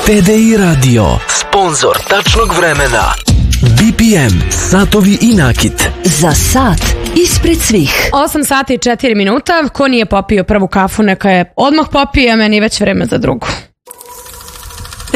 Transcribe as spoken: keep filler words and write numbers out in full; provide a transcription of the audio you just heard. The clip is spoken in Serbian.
T D I Radio, sponzor tačnog vremena. B P M, satovi i nakit. Za sat ispred svih. osam sati i četiri minuta. Ko nije popio prvu kafu, neka je odmah popije, a meni je već vreme za drugu.